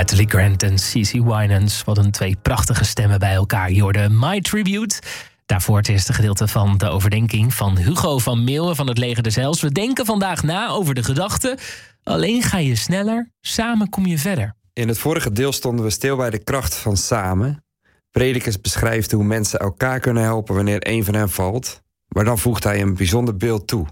Natalie Grant en Cece Winans. Wat een twee prachtige stemmen bij elkaar. Je hoorde My Tribute. Daarvoor het eerste gedeelte van de overdenking van Hugo van Meeuwen van het Leger des Heils. We denken vandaag na over de gedachte: alleen ga je sneller, samen kom je verder. In het vorige deel stonden we stil bij de kracht van samen. Predikers beschrijft hoe mensen elkaar kunnen helpen wanneer een van hen valt. Maar dan voegt hij een bijzonder beeld toe.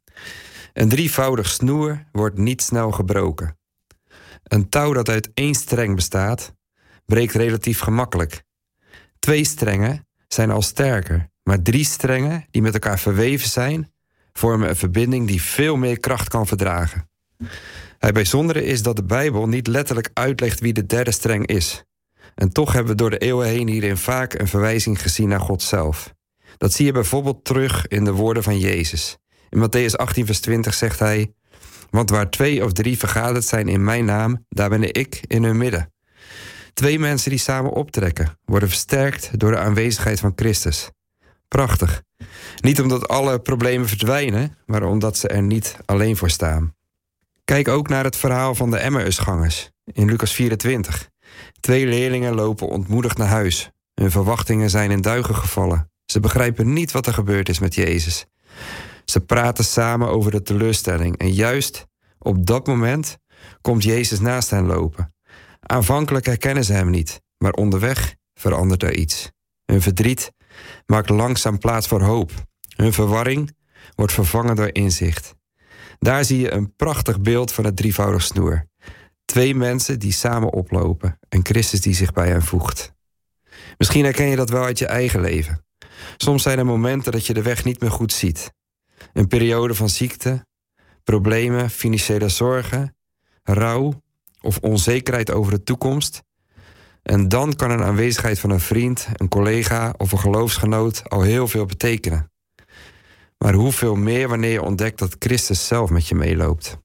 Een drievoudig snoer wordt niet snel gebroken. Een touw dat uit 1 streng bestaat, breekt relatief gemakkelijk. 2 strengen zijn al sterker, maar 3 strengen die met elkaar verweven zijn, vormen een verbinding die veel meer kracht kan verdragen. Het bijzondere is dat de Bijbel niet letterlijk uitlegt wie de derde streng is. En toch hebben we door de eeuwen heen hierin vaak een verwijzing gezien naar God zelf. Dat zie je bijvoorbeeld terug in de woorden van Jezus. In Mattheüs 18 vers 20 zegt hij: want waar 2 of 3 vergaderd zijn in mijn naam, daar ben ik in hun midden. 2 mensen die samen optrekken, worden versterkt door de aanwezigheid van Christus. Prachtig. Niet omdat alle problemen verdwijnen, maar omdat ze er niet alleen voor staan. Kijk ook naar het verhaal van de Emmausgangers in Lucas 24. 2 leerlingen lopen ontmoedigd naar huis. Hun verwachtingen zijn in duigen gevallen. Ze begrijpen niet wat er gebeurd is met Jezus. Ze praten samen over de teleurstelling. En juist op dat moment komt Jezus naast hen lopen. Aanvankelijk herkennen ze hem niet, maar onderweg verandert er iets. Hun verdriet maakt langzaam plaats voor hoop. Hun verwarring wordt vervangen door inzicht. Daar zie je een prachtig beeld van het drievoudig snoer. 2 mensen die samen oplopen en Christus die zich bij hen voegt. Misschien herken je dat wel uit je eigen leven. Soms zijn er momenten dat je de weg niet meer goed ziet. Een periode van ziekte, problemen, financiële zorgen, rouw of onzekerheid over de toekomst. En dan kan een aanwezigheid van een vriend, een collega of een geloofsgenoot al heel veel betekenen. Maar hoeveel meer wanneer je ontdekt dat Christus zelf met je meeloopt.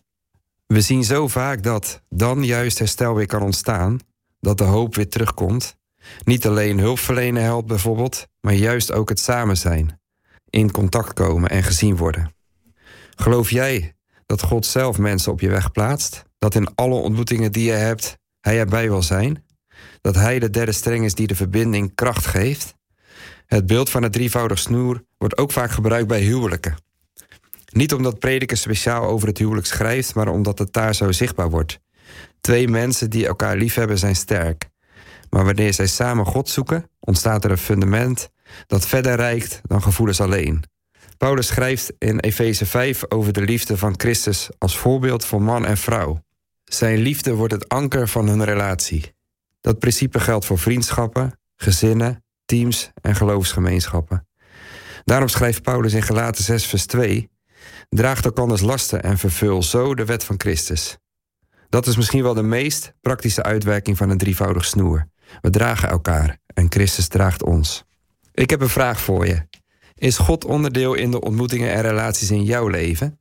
We zien zo vaak dat dan juist herstel weer kan ontstaan, dat de hoop weer terugkomt. Niet alleen hulpverlenen helpt bijvoorbeeld, maar juist ook het samen zijn. In contact komen en gezien worden. Geloof jij dat God zelf mensen op je weg plaatst? Dat in alle ontmoetingen die je hebt, hij erbij wil zijn? Dat hij de derde streng is die de verbinding kracht geeft? Het beeld van het drievoudig snoer wordt ook vaak gebruikt bij huwelijken. Niet omdat prediker speciaal over het huwelijk schrijft, maar omdat het daar zo zichtbaar wordt. 2 mensen die elkaar liefhebben zijn sterk. Maar wanneer zij samen God zoeken, ontstaat er een fundament dat verder reikt dan gevoelens alleen. Paulus schrijft in Efeze 5 over de liefde van Christus als voorbeeld voor man en vrouw. Zijn liefde wordt het anker van hun relatie. Dat principe geldt voor vriendschappen, gezinnen, teams en geloofsgemeenschappen. Daarom schrijft Paulus in Galaten 6 vers 2: draag elkanders lasten en vervul zo de wet van Christus. Dat is misschien wel de meest praktische uitwerking van een drievoudig snoer. We dragen elkaar en Christus draagt ons. Ik heb een vraag voor je. Is God onderdeel in de ontmoetingen en relaties in jouw leven?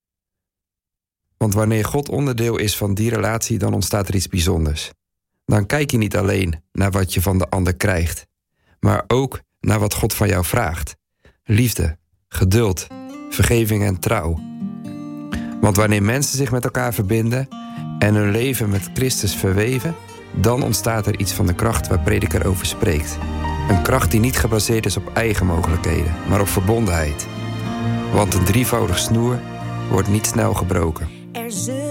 Want wanneer God onderdeel is van die relatie, dan ontstaat er iets bijzonders. Dan kijk je niet alleen naar wat je van de ander krijgt, maar ook naar wat God van jou vraagt. Liefde, geduld, vergeving en trouw. Want wanneer mensen zich met elkaar verbinden en hun leven met Christus verweven, dan ontstaat er iets van de kracht waar prediker over spreekt. Een kracht die niet gebaseerd is op eigen mogelijkheden, maar op verbondenheid. Want een drievoudig snoer wordt niet snel gebroken.